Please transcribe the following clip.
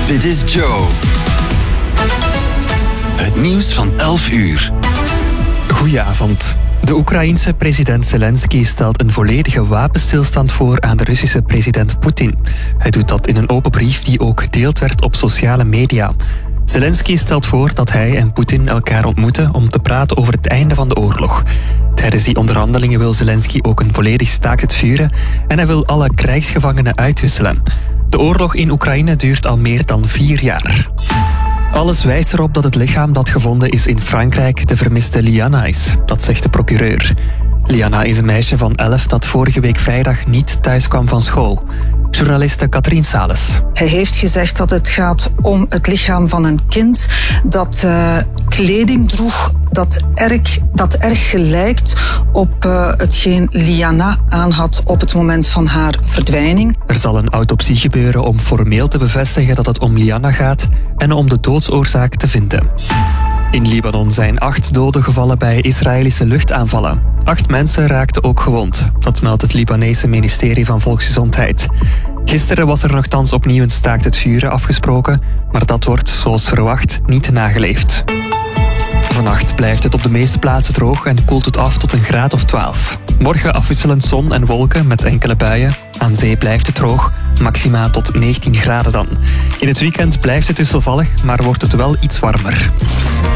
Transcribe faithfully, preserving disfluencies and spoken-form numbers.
Dit is Joe. Het nieuws van elf uur. Goedenavond. De Oekraïense president Zelensky stelt een volledige wapenstilstand voor aan de Russische president Poetin. Hij doet dat in een open brief die ook gedeeld werd op sociale media. Zelensky stelt voor dat hij en Poetin elkaar ontmoeten om te praten over het einde van de oorlog. Tijdens die onderhandelingen wil Zelensky ook een volledig staakt het vuren en hij wil alle krijgsgevangenen uitwisselen. De oorlog in Oekraïne duurt al meer dan vier jaar. Alles wijst erop dat het lichaam dat gevonden is in Frankrijk de vermiste Liana is. Dat zegt de procureur. Liana is een meisje van elf dat vorige week vrijdag niet thuis kwam van school. Journaliste Katrien Sales. Hij heeft gezegd dat het gaat om het lichaam van een kind dat uh, kleding droeg dat erg, dat erg gelijkt op uh, hetgeen Liana aan had op het moment van haar verdwijning. Er zal een autopsie gebeuren om formeel te bevestigen dat het om Liana gaat en om de doodsoorzaak te vinden. In Libanon zijn acht doden gevallen bij Israëlische luchtaanvallen. Acht mensen raakten ook gewond. Dat meldt het Libanese ministerie van Volksgezondheid. Gisteren was er nogthans opnieuw een staakt het vuren afgesproken, maar dat wordt, zoals verwacht, niet nageleefd. Vannacht blijft het op de meeste plaatsen droog en koelt het af tot een graad of twaalf. Morgen afwisselend zon en wolken met enkele buien. Aan zee blijft het droog, maxima tot negentien graden dan. In het weekend blijft het wisselvallig, maar wordt het wel iets warmer.